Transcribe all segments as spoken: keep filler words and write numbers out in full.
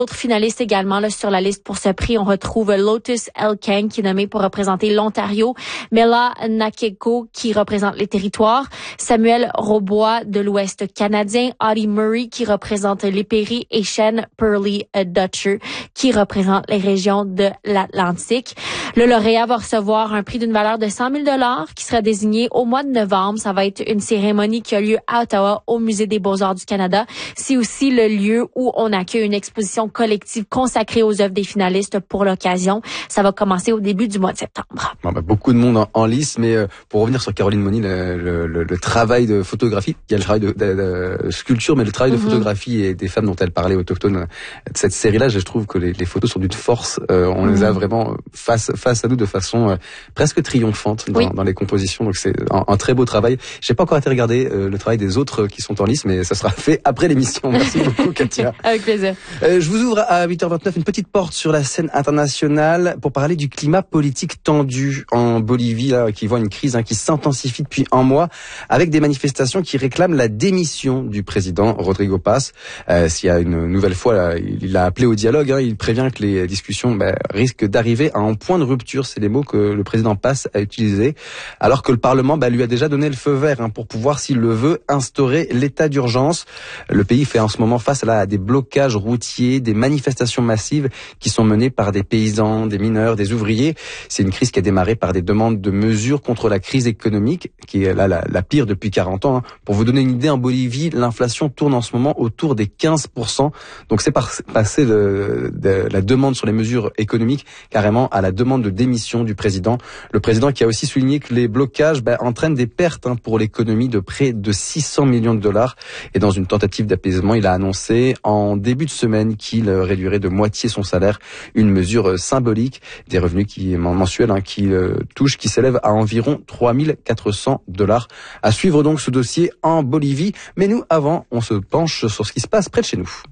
Autre finaliste également là, sur la liste pour ce prix, on retrouve Lotus Elkang qui est nommé pour représenter l'Ontario, Mela Nakeko qui représente les territoires, Samuel Robois de l'Ouest canadien, Audie Murray qui représente les Prairies et Shane Perley Dutcher qui représente les régions de l'Atlantique. Le lauréat va recevoir un prix d'une valeur de cent mille dollars qui sera désigné au mois de novembre. Ça va être une cérémonie qui a lieu à Ottawa au Musée des Beaux-Arts du Canada. C'est aussi le lieu où on accueille une exposition collective consacrée aux œuvres des finalistes pour l'occasion. Ça va commencer au début du mois de septembre. Bon, bah, beaucoup de monde en, en lice, mais euh, pour revenir sur Caroline Moni, le, le, le, le travail de photographie, il y a le travail de, de, de sculpture, mais le travail de mm-hmm. photographie et des femmes dont elle parlait autochtones de cette série-là, je trouve que les, les photos sont d'une force. Euh, on mm-hmm. les a vraiment face face à nous de façon euh, presque triomphante dans, oui. dans les compositions. Donc c'est un, un très beau travail. J'ai pas encore été regarder euh, le travail des autres qui sont en lice, mais ça sera fait après l'émission. Merci beaucoup, Katia. Avec plaisir. Euh, je vous ouvre à huit heures vingt-neuf une petite porte sur la scène internationale pour parler du climat politique tendu en Bolivie, là, qui voit une crise hein, qui s'intensifie depuis un mois, avec des manifestations qui réclament la démission du président Rodrigo Paz. Euh, s'il y a une nouvelle fois, là, il a appelé au dialogue. Hein, il prévient que les discussions bah, risquent d'arriver à un point de rupture. C'est les mots que le président Paz a utilisés, alors que le Parlement bah, lui a déjà donné le feu vert hein, pour pouvoir, s'il le veut, instaurer l'état d'urgence. Le pays fait en ce moment face là, à des blocages routiers, des manifestations massives qui sont menées par des paysans, des mineurs, des ouvriers. C'est une crise qui a démarré par des demandes de mesures contre la crise économique, qui est là la, la pire depuis quarante ans. Hein. Pour vous donner une idée, en Bolivie, l'inflation tourne en ce moment autour des quinze pour cent. Donc c'est passé de, de la demande sur les mesures économiques carrément à la demande de démission du président. Le président qui a aussi souligné que les blocages bah, entraînent des pertes hein, pour l'économie de près de six cents millions de dollars. Et dans une tentative d'apaisement, il a annoncé en début de semaine qu'il réduirait de moitié son salaire, une mesure symbolique, des revenus qui mensuels hein, qui euh, touchent, qui s'élèvent à environ trois mille quatre cents dollars. À suivre donc ce dossier en Bolivie. Mais nous, avant, on se penche sur ce qui se passe près de chez nous.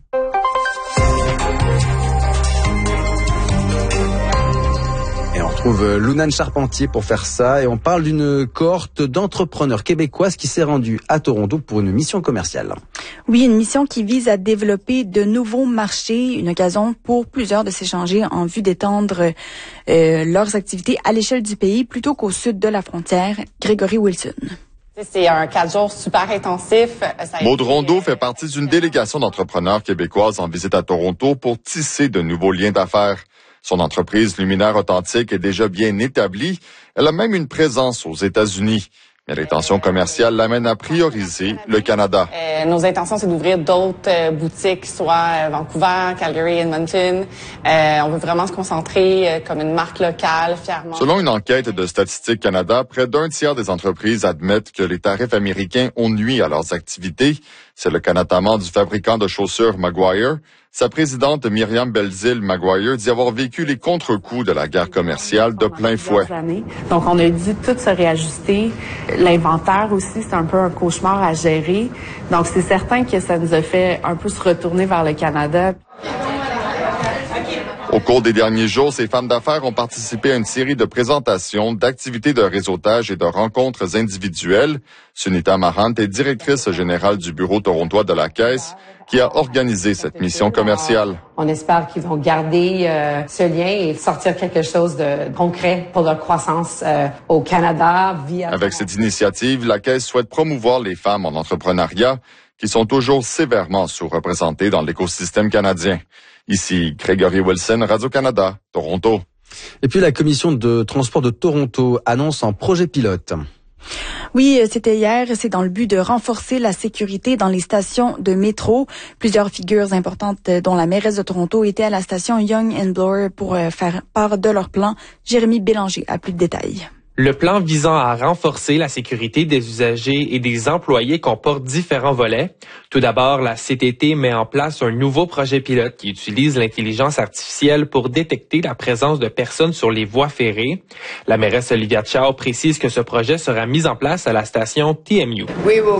On trouve Lounane Charpentier pour faire ça et on parle d'une cohorte d'entrepreneurs québécoises qui s'est rendue à Toronto pour une mission commerciale. Oui, une mission qui vise à développer de nouveaux marchés, une occasion pour plusieurs de s'échanger en vue d'étendre euh, leurs activités à l'échelle du pays plutôt qu'au sud de la frontière. Grégory Wilson. C'est un quatre jours super intensif. Maud Rondeau fait partie d'une délégation d'entrepreneurs québécoises en visite à Toronto pour tisser de nouveaux liens d'affaires. Son entreprise Luminaire Authentique est déjà bien établie. Elle a même une présence aux États-Unis. Mais les tensions commerciales l'amènent à prioriser le Canada. Euh, nos intentions, c'est d'ouvrir d'autres euh, boutiques, soit euh, Vancouver, Calgary, Edmonton. Euh, on veut vraiment se concentrer euh, comme une marque locale, fièrement. Selon une enquête de Statistique Canada, près d'un tiers des entreprises admettent que les tarifs américains ont nui à leurs activités. C'est le cas notamment du fabricant de chaussures Maguire. Sa présidente Myriam Belzile Maguire dit avoir vécu les contre-coups de la guerre commerciale de plein fouet. Donc, on a dû tout se réajuster. L'inventaire aussi, c'est un peu un cauchemar à gérer. Donc, c'est certain que ça nous a fait un peu se retourner vers le Canada. Au cours des derniers jours, ces femmes d'affaires ont participé à une série de présentations, d'activités de réseautage et de rencontres individuelles. Sunita Mahant est directrice générale du bureau torontois de la Caisse qui a organisé cette mission commerciale. On espère qu'ils vont garder euh, ce lien et sortir quelque chose de concret pour leur croissance euh, au Canada. Via... Avec cette initiative, la Caisse souhaite promouvoir les femmes en entrepreneuriat qui sont toujours sévèrement sous-représentées dans l'écosystème canadien. Ici, Grégory Wilson, Radio-Canada, Toronto. Et puis la commission de transport de Toronto annonce un projet pilote. Oui, c'était hier. C'est dans le but de renforcer la sécurité dans les stations de métro. Plusieurs figures importantes, dont la mairesse de Toronto, étaient à la station Yonge and Bloor pour faire part de leur plan. Jérémy Bélanger a plus de détails. Le plan visant à renforcer la sécurité des usagers et des employés comporte différents volets. Tout d'abord, la C T T met en place un nouveau projet pilote qui utilise l'intelligence artificielle pour détecter la présence de personnes sur les voies ferrées. La mairesse Olivia Chow précise que ce projet sera mis en place à la station T M U.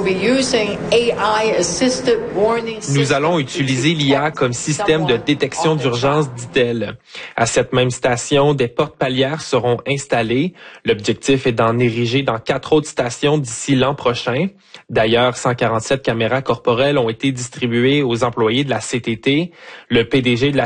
Nous allons utiliser l'I A comme système de détection d'urgence, dit-elle. À cette même station, des portes palières seront installées. L'objectif est d'en ériger dans quatre autres stations d'ici l'an prochain. D'ailleurs, cent quarante-sept caméras corporelles ont été distribuées aux employés de la C T T. Le P D G de la